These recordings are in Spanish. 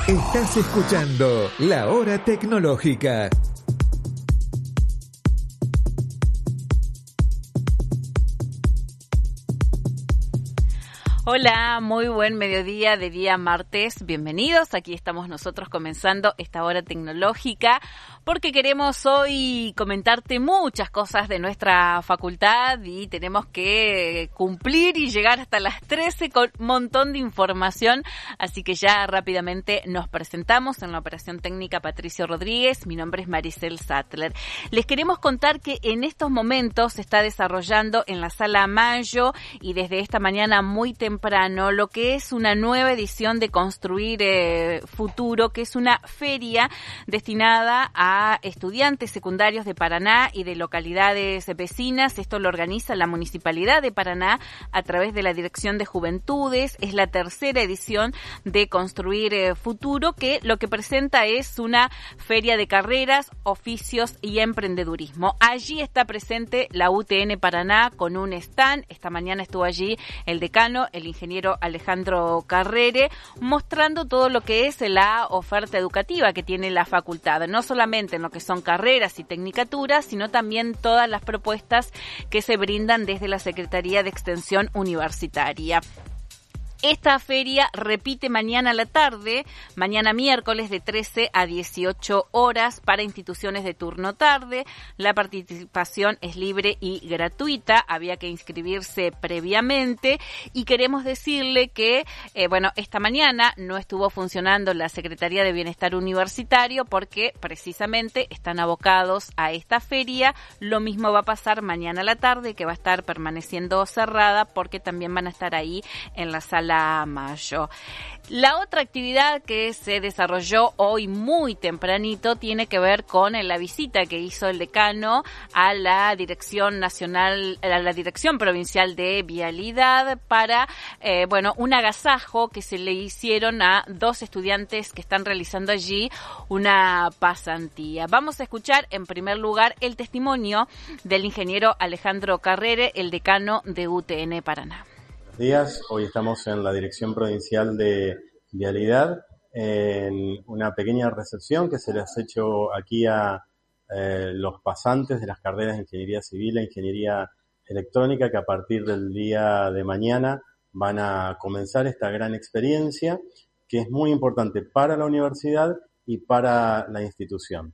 Estás escuchando La Hora Tecnológica. Hola, muy buen mediodía de día martes. Bienvenidos. Aquí estamos nosotros comenzando esta hora tecnológica porque queremos hoy comentarte muchas cosas de nuestra facultad y tenemos que cumplir y llegar hasta las 13 con un montón de información. Así que ya rápidamente nos presentamos. En la operación técnica Patricio Rodríguez. Mi nombre es Maricel Sattler. Les queremos contar que en estos momentos se está desarrollando en la Sala Mayo y desde esta mañana muy temprano lo que es una nueva edición de Construir Futuro, que es una feria destinada a estudiantes secundarios de Paraná y de localidades vecinas. Esto lo organiza la Municipalidad de Paraná a través de la Dirección de Juventudes. Es la tercera edición de Construir Futuro, que lo que presenta es una feria de carreras, oficios y emprendedurismo. Allí está presente la UTN Paraná con un stand. Esta mañana estuvo allí el decano, el ingeniero Alejandro Carrere, mostrando todo lo que es la oferta educativa que tiene la facultad, no solamente en lo que son carreras y tecnicaturas, sino también todas las propuestas que se brindan desde la Secretaría de Extensión Universitaria. Esta feria repite mañana a la tarde, mañana miércoles de 13 a 18 horas para instituciones de turno tarde. La participación es libre y gratuita, había que inscribirse previamente y queremos decirle que, esta mañana no estuvo funcionando la Secretaría de Bienestar Universitario porque precisamente están abocados a esta feria. Lo mismo va a pasar mañana a la tarde, que va a estar permaneciendo cerrada porque también van a estar ahí en la Sala Mayo. La otra actividad que se desarrolló hoy muy tempranito tiene que ver con la visita que hizo el decano a la Dirección Nacional, a la Dirección Provincial de Vialidad para, un agasajo que se le hicieron a 2 estudiantes que están realizando allí una pasantía. Vamos a escuchar en primer lugar el testimonio del ingeniero Alejandro Carrere, el decano de UTN Paraná. Días. Hoy estamos en la Dirección Provincial de Vialidad en una pequeña recepción que se les ha hecho aquí a los pasantes de las carreras de Ingeniería Civil e Ingeniería Electrónica, que a partir del día de mañana van a comenzar esta gran experiencia que es muy importante para la universidad y para la institución.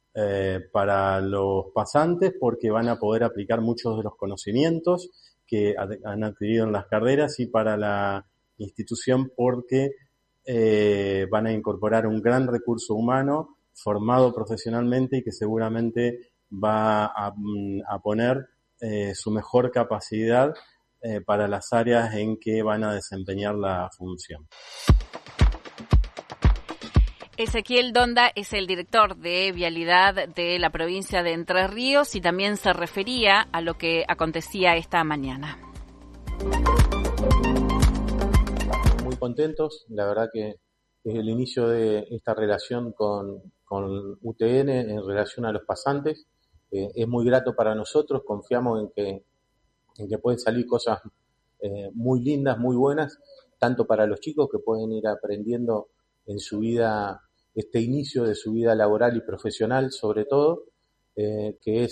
Para los pasantes, porque van a poder aplicar muchos de los conocimientos que han adquirido en las carreras, y para la institución porque van a incorporar un gran recurso humano formado profesionalmente y que seguramente va a poner su mejor capacidad para las áreas en que van a desempeñar la función. Ezequiel Donda es el director de Vialidad de la provincia de Entre Ríos y también se refería a lo que acontecía esta mañana. Muy contentos, la verdad que es el inicio de esta relación con UTN en relación a los pasantes. Es muy grato para nosotros, confiamos en que pueden salir cosas muy lindas, muy buenas, tanto para los chicos que pueden ir aprendiendo en su vida, este inicio de su vida laboral y profesional sobre todo, que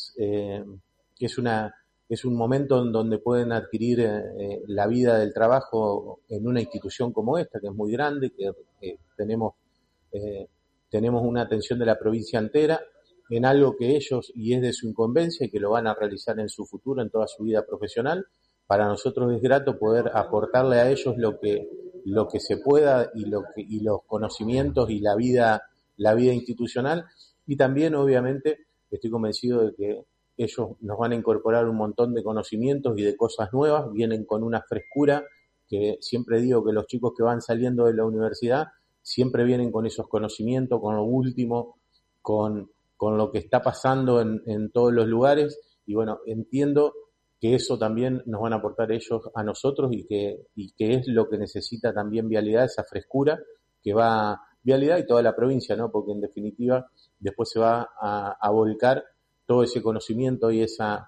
es un momento en donde pueden adquirir la vida del trabajo en una institución como esta, que es muy grande, que tenemos una atención de la provincia entera en algo que ellos, y es de su incumbencia, y que lo van a realizar en su futuro, en toda su vida profesional. Para nosotros es grato poder aportarle a ellos lo que se pueda y los conocimientos y la vida institucional, y también obviamente estoy convencido de que ellos nos van a incorporar un montón de conocimientos y de cosas nuevas, vienen con una frescura que siempre digo que los chicos que van saliendo de la universidad siempre vienen con esos conocimientos, con lo último, con lo que está pasando en todos los lugares, y bueno, entiendo que eso también nos van a aportar ellos a nosotros y que es lo que necesita también Vialidad, esa frescura que va Vialidad y toda la provincia, ¿no? Porque en definitiva después se va a volcar todo ese conocimiento y esa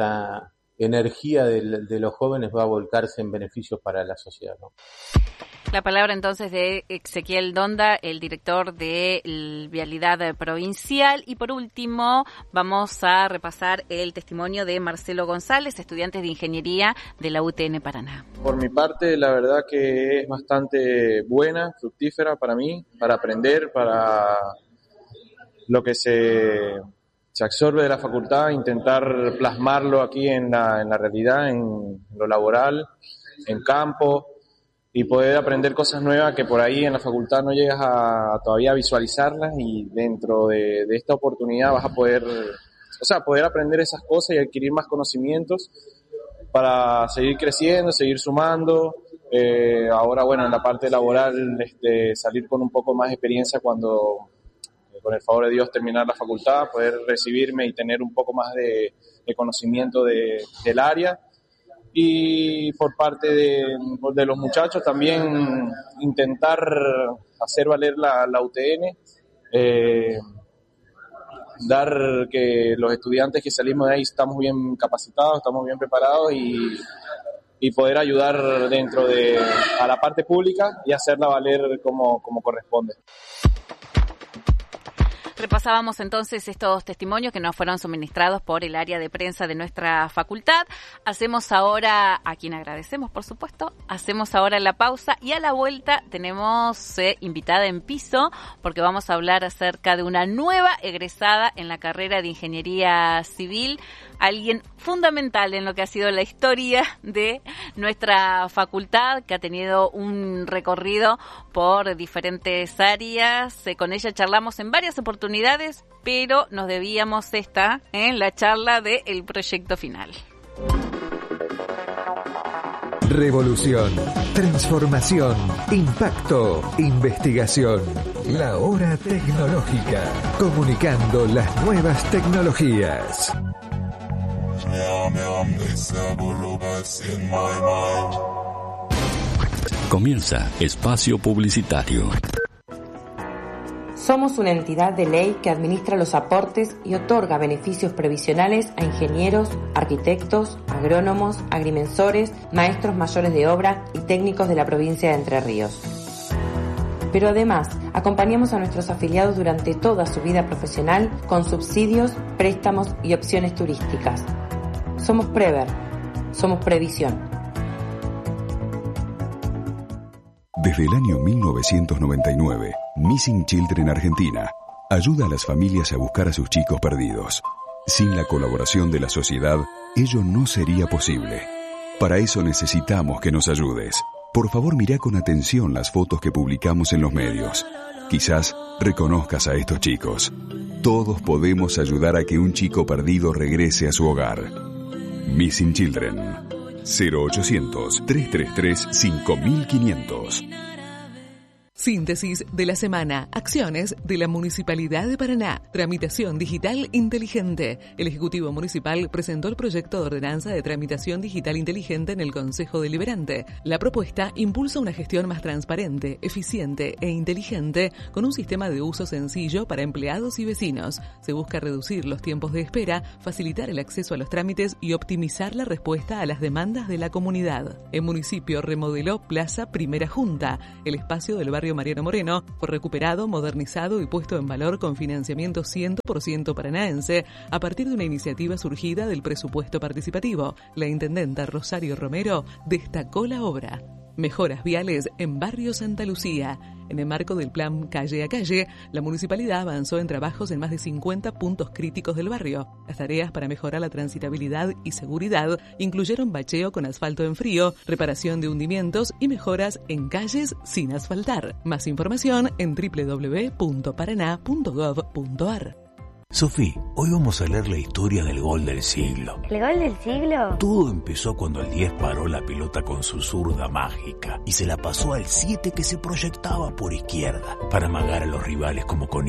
energía de los jóvenes va a volcarse en beneficios para la sociedad, ¿no? La palabra entonces de Ezequiel Donda, el director de Vialidad Provincial. Y por último, vamos a repasar el testimonio de Marcelo González, estudiante de Ingeniería de la UTN Paraná. Por mi parte, la verdad que es bastante buena, fructífera para mí, para aprender, para lo que se absorbe de la facultad, intentar plasmarlo aquí en la realidad, en lo laboral, en campo, y poder aprender cosas nuevas que por ahí en la facultad no llegas a todavía visualizarlas, y dentro de esta oportunidad vas a poder aprender esas cosas y adquirir más conocimientos para seguir creciendo, seguir sumando. Ahora, bueno, en la parte laboral, salir con un poco más de experiencia cuando, con el favor de Dios, terminar la facultad, poder recibirme y tener un poco más de conocimiento del área. Y por parte de los muchachos también intentar hacer valer la UTN, dar que los estudiantes que salimos de ahí estamos bien capacitados, estamos bien preparados y poder ayudar a la parte pública y hacerla valer como corresponde. Repasábamos entonces estos testimonios que nos fueron suministrados por el área de prensa de nuestra facultad. Hacemos ahora, a quien agradecemos por supuesto, hacemos ahora la pausa y a la vuelta tenemos invitada en piso porque vamos a hablar acerca de una nueva egresada en la carrera de Ingeniería Civil, alguien fundamental en lo que ha sido la historia de nuestra facultad, que ha tenido un recorrido por diferentes áreas. Con ella charlamos en varias oportunidades, pero nos debíamos en la charla del proyecto final. Revolución, transformación, impacto, investigación. La hora tecnológica, comunicando las nuevas tecnologías. Comienza Espacio Publicitario. Somos una entidad de ley que administra los aportes y otorga beneficios previsionales a ingenieros, arquitectos, agrónomos, agrimensores, maestros mayores de obra y técnicos de la provincia de Entre Ríos. Pero además, acompañamos a nuestros afiliados durante toda su vida profesional con subsidios, préstamos y opciones turísticas. Somos Prever, somos Previsión. Desde el año 1999, Missing Children Argentina ayuda a las familias a buscar a sus chicos perdidos. Sin la colaboración de la sociedad, ello no sería posible. Para eso necesitamos que nos ayudes. Por favor, mirá con atención las fotos que publicamos en los medios. Quizás reconozcas a estos chicos. Todos podemos ayudar a que un chico perdido regrese a su hogar. Missing Children. 0800-333-5500. Síntesis de la semana. Acciones de la Municipalidad de Paraná. Tramitación digital inteligente. El Ejecutivo Municipal presentó el proyecto de ordenanza de tramitación digital inteligente en el Consejo Deliberante. La propuesta impulsa una gestión más transparente, eficiente e inteligente con un sistema de uso sencillo para empleados y vecinos. Se busca reducir los tiempos de espera, facilitar el acceso a los trámites y optimizar la respuesta a las demandas de la comunidad. El municipio remodeló Plaza Primera Junta. El espacio del barrio Mariano Moreno fue recuperado, modernizado y puesto en valor con financiamiento 100% paranaense a partir de una iniciativa surgida del presupuesto participativo. La intendenta Rosario Romero destacó la obra. Mejoras viales en Barrio Santa Lucía. En el marco del plan Calle a Calle, la municipalidad avanzó en trabajos en más de 50 puntos críticos del barrio. Las tareas para mejorar la transitabilidad y seguridad incluyeron bacheo con asfalto en frío, reparación de hundimientos y mejoras en calles sin asfaltar. Más información en www.paraná.gov.ar. Sofi, hoy vamos a leer la historia del gol del siglo. ¿El gol del siglo? Todo empezó cuando el 10 paró la pelota con su zurda mágica y se la pasó al 7 que se proyectaba por izquierda para amagar a los rivales como con